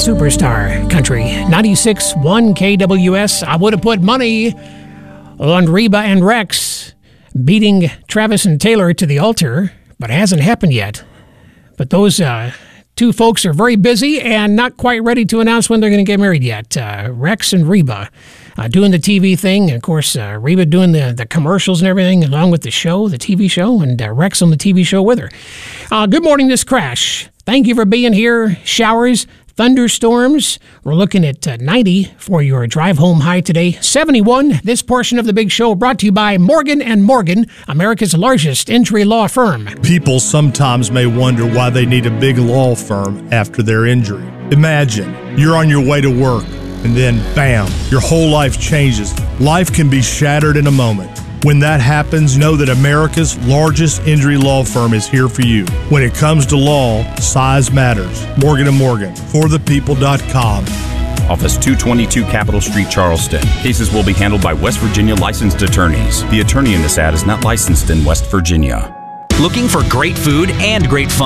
Superstar Country. 96.1 KWS. I would have put money on Reba and Rex beating Travis and Taylor to the altar, but it hasn't happened yet. But those two folks are very busy and not quite ready to announce when they're going to get married yet. Rex and Reba doing the TV thing. And of course, Reba doing the commercials and everything along with the show, the TV show, and Rex on the TV show with her. Good morning, this Crash. Thank you for being here. Showers, thunderstorms. We're looking at 90 for your drive home high today. 71. This portion of the big show brought to you by Morgan & Morgan, America's largest injury law firm. People sometimes may wonder why they need a big law firm after their injury. Imagine you're on your way to work and then, bam, your whole life changes. Life can be shattered in a moment. When that happens, know that America's largest injury law firm is here for you. When it comes to law, size matters. Morgan & Morgan, forthepeople.com. Office 222 Capitol Street, Charleston. Cases will be handled by West Virginia licensed attorneys. The attorney in this ad is not licensed in West Virginia. Looking for great food and great fun?